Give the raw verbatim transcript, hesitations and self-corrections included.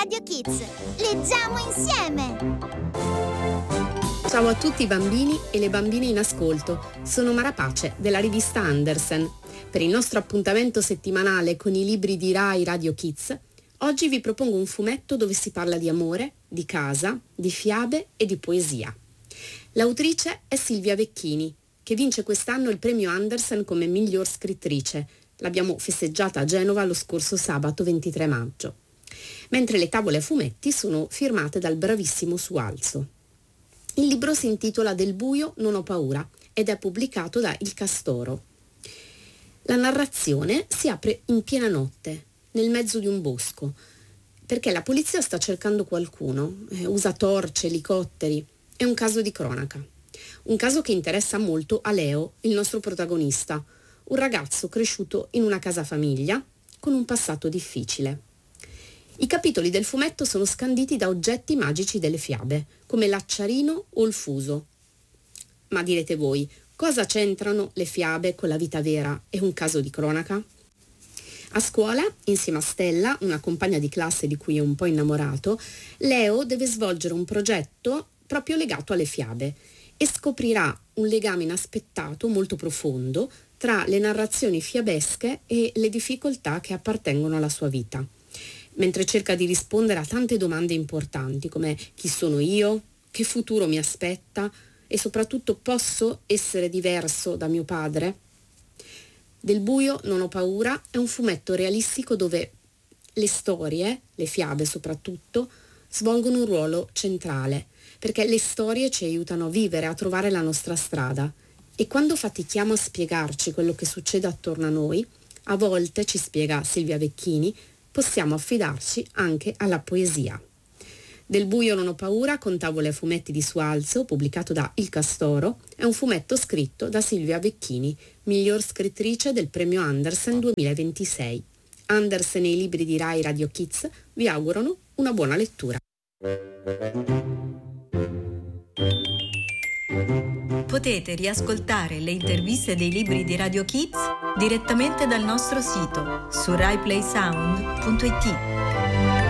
Radio Kids. Leggiamo insieme! Ciao a tutti i bambini e le bambine in ascolto. Sono Mara Pace della rivista Andersen. Per il nostro appuntamento settimanale con i libri di Rai Radio Kids, oggi vi propongo un fumetto dove si parla di amore, di casa, di fiabe e di poesia. L'autrice è Silvia Vecchini, che vince quest'anno il premio Andersen come miglior scrittrice. L'abbiamo festeggiata a Genova lo scorso sabato ventitré maggio. Mentre le tavole a fumetti sono firmate dal bravissimo Sualzo. Il libro si intitola Del buio non ho paura ed è pubblicato da Il Castoro. La narrazione si apre in piena notte, nel mezzo di un bosco, perché la polizia sta cercando qualcuno, eh, usa torce, elicotteri. È un caso di cronaca. Un caso che interessa molto a Leo, il nostro protagonista, un ragazzo cresciuto in una casa famiglia con un passato difficile. I capitoli del fumetto sono scanditi da oggetti magici delle fiabe, come l'acciarino o il fuso. Ma direte voi, cosa c'entrano le fiabe con la vita vera e un caso di cronaca? A scuola, insieme a Stella, una compagna di classe di cui è un po' innamorato, Leo deve svolgere un progetto proprio legato alle fiabe e scoprirà un legame inaspettato molto profondo tra le narrazioni fiabesche e le difficoltà che appartengono alla sua vita. Mentre cerca di rispondere a tante domande importanti come chi sono io, che futuro mi aspetta e soprattutto posso essere diverso da mio padre? Del buio non ho paura è un fumetto realistico dove le storie, le fiabe soprattutto, svolgono un ruolo centrale, perché le storie ci aiutano a vivere, a trovare la nostra strada. E quando fatichiamo a spiegarci quello che succede attorno a noi, a volte, ci spiega Silvia Vecchini, possiamo affidarci anche alla poesia. Del buio non ho paura, con tavole a fumetti di Sualzo, pubblicato da Il Castoro, è un fumetto scritto da Silvia Vecchini, miglior scrittrice del premio Andersen duemilaventisei. Andersen e i libri di Rai Radio Kids vi augurano una buona lettura. Potete riascoltare le interviste dei libri di Radio Kids direttamente dal nostro sito su rai play sound punto it.